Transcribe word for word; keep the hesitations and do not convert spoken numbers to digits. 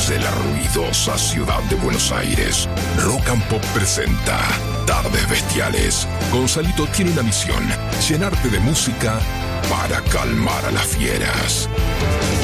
Desde la ruidosa ciudad de Buenos Aires, Rock and Pop presenta Tardes Bestiales. Gonzalito tiene una misión: llenarte de música para calmar a las fieras.